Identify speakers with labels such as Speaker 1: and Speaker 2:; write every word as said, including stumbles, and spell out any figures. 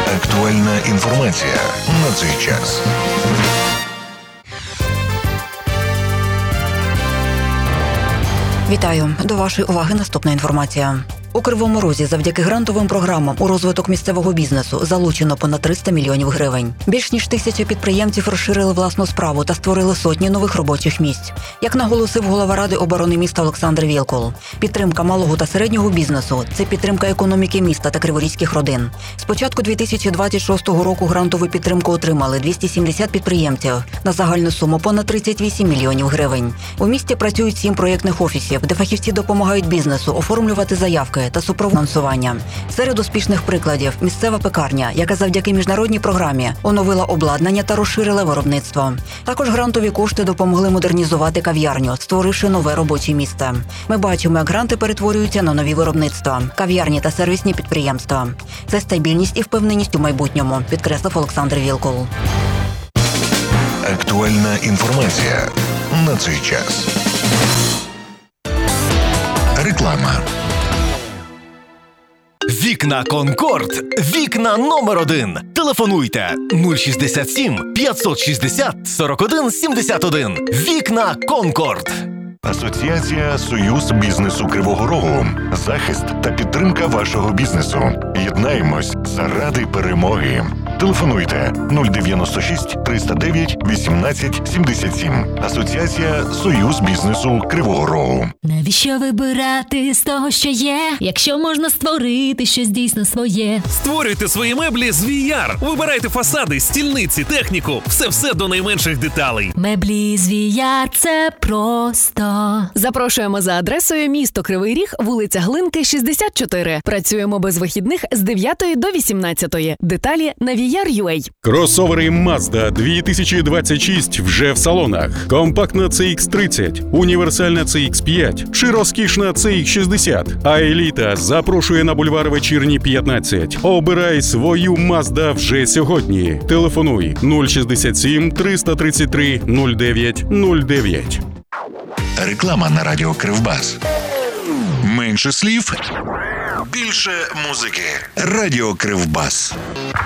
Speaker 1: Актуальна інформація на цей час.
Speaker 2: Вітаю! До вашої уваги наступна інформація. У Кривому Розі завдяки грантовим програмам у розвиток місцевого бізнесу залучено понад триста мільйонів гривень. Більш ніж тисяча підприємців розширили власну справу та створили сотні нових робочих місць. Як наголосив голова Ради оборони міста Олександр Вілкул, підтримка малого та середнього бізнесу – це підтримка економіки міста та криворізьких родин. З початку дві тисячі двадцять шостого року грантову підтримку отримали двісті сімдесят підприємців на загальну суму понад тридцять вісім мільйонів гривень. У місті працюють сім проєктних офісів, де фахівці допомагають бізнесу оформлювати заявки та супроводження. Серед успішних прикладів – місцева пекарня, яка завдяки міжнародній програмі оновила обладнання та розширила виробництво. Також грантові кошти допомогли модернізувати кав'ярню, створивши нове робоче місце. Ми бачимо, як гранти перетворюються на нові виробництва, кав'ярні та сервісні підприємства. Це стабільність і впевненість у майбутньому, підкреслив Олександр Вілкул.
Speaker 1: Актуальна інформація на цей час. Реклама.
Speaker 3: Вікна Конкорд. Вікна номер один. Телефонуйте нуль шістдесят сім п'ятсот шістдесят сорок один сімдесят один. Вікна Конкорд.
Speaker 1: Асоціація «Союз бізнесу Кривого Рогу». Захист та підтримка вашого бізнесу. Єднаємось заради перемоги. Телефонуйте нуль дев'яносто шість триста дев'ять вісімнадцять сімдесят сім. Асоціація «Союз бізнесу Кривого Рогу».
Speaker 4: Навіщо вибирати з того, що є, якщо можна створити щось дійсно своє?
Speaker 5: Створюйте свої меблі з ві ар. Вибирайте фасади, стільниці, техніку. Все-все до найменших деталей.
Speaker 4: Меблі з ві ар – це просто.
Speaker 6: Запрошуємо за адресою місто Кривий Ріг, вулиця Глинки, шістдесят чотири. Працюємо без вихідних з дев'ятої до вісімнадцятої. Деталі на ві ар точка ю а.
Speaker 7: Кросовери Mazda дві тисячі двадцять шість вже в салонах. Компактна це ікс тридцять, універсальна це ікс п'ять чи розкішна це ікс шістдесят. А еліта запрошує на бульвар Вечірній п'ятнадцять. Обирай свою Mazda вже сьогодні. Телефонуй нуль шістдесят сім триста тридцять три нуль дев'ять нуль дев'ять.
Speaker 1: Реклама на радіо Кривбас. Менше слів, більше музики. Радіо Кривбас.